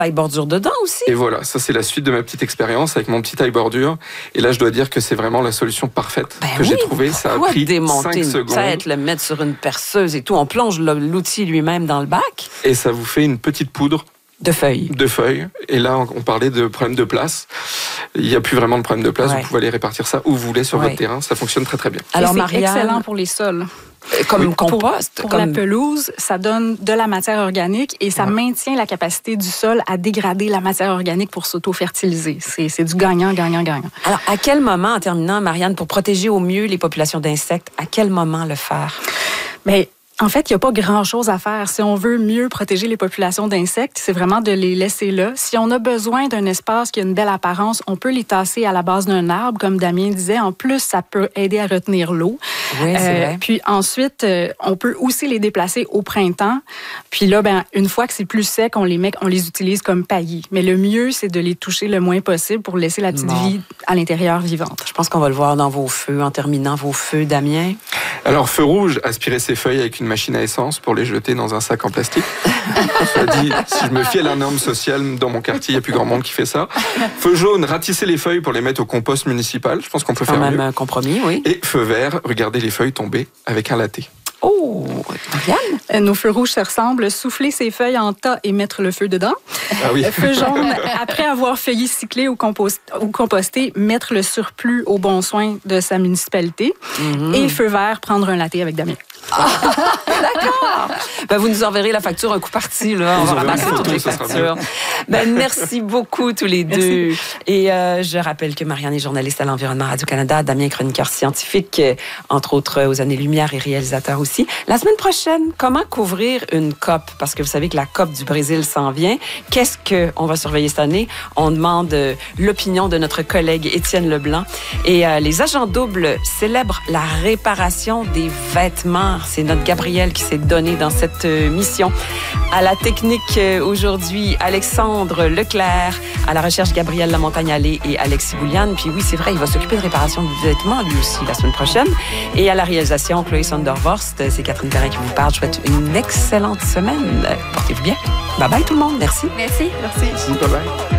taille bordure dedans aussi. Et voilà, ça c'est la suite de ma petite expérience avec mon petit taille bordure. Et là, je dois dire que c'est vraiment la solution parfaite que j'ai trouvée. Ça a pris 5 secondes. Tête, le mettre sur une perceuse et tout. On plonge l'outil lui-même dans le bac. Et ça vous fait une petite poudre. De feuilles. Et là, on parlait de problème de place. Il n'y a plus vraiment de problème de place. Vous pouvez aller répartir ça où vous voulez sur votre terrain. Ça fonctionne très, très bien. Alors, c'est excellent pour les sols. Comme compost. Pour la pelouse, ça donne de la matière organique et ça maintient la capacité du sol à dégrader la matière organique pour s'auto-fertiliser. C'est du gagnant, gagnant, gagnant. Alors, à quel moment, en terminant, Marianne, pour protéger au mieux les populations d'insectes, à quel moment le faire? Mais en fait, il n'y a pas grand-chose à faire. Si on veut mieux protéger les populations d'insectes, c'est vraiment de les laisser là. Si on a besoin d'un espace qui a une belle apparence, on peut les tasser à la base d'un arbre, comme Damien disait. En plus, ça peut aider à retenir l'eau. Oui, c'est vrai. Puis ensuite, on peut aussi les déplacer au printemps. Puis là, une fois que c'est plus sec, on les utilise comme paillis. Mais le mieux, c'est de les toucher le moins possible pour laisser la petite vie à l'intérieur vivante. Je pense qu'on va le voir dans vos feux, en terminant vos feux, Damien. Alors, feu rouge, aspirer ses feuilles avec une machine à essence pour les jeter dans un sac en plastique. Soit dit, si je me fie à la norme sociale, dans mon quartier, il n'y a plus grand monde qui fait ça. Feu jaune, ratisser les feuilles pour les mettre au compost municipal. Je pense qu'on peut faire mieux. Un compromis, oui. Et feu vert, regarder les feuilles tomber avec un latte. Oh, Marianne? Nos feux rouges se ressemblent. Souffler ses feuilles en tas et mettre le feu dedans. Ah oui. Feu jaune, après avoir feuillé, cyclé ou composté, mettre le surplus au bon soin de sa municipalité. Et feu vert, prendre un latte avec Damien. D'accord. Vous nous enverrez la facture un coup parti. Là. On va ramasser toutes les factures. Merci beaucoup tous les deux. Et je rappelle que Marianne est journaliste à l'Environnement Radio-Canada, Damien chroniqueur scientifique, entre autres aux Années-Lumière et réalisateur aussi. La semaine prochaine, comment couvrir une COP? Parce que vous savez que la COP du Brésil s'en vient. Qu'est-ce qu'on va surveiller cette année? On demande l'opinion de notre collègue Étienne Leblanc. Et les agents doubles célèbrent la réparation des vêtements. C'est notre Gabriel qui s'est donné dans cette mission. À la technique aujourd'hui, Alexandre Leclerc. À la recherche, Gabriel Lamontagne-Allé et Alexis Bouliane. Puis oui, c'est vrai, il va s'occuper de réparation de vêtements, lui aussi, la semaine prochaine. Et à la réalisation, Chloé Sondervorst. C'est Catherine Perrin qui vous parle. Je vous souhaite une excellente semaine. Portez-vous bien. Bye-bye tout le monde. Merci. Merci. Bye-bye.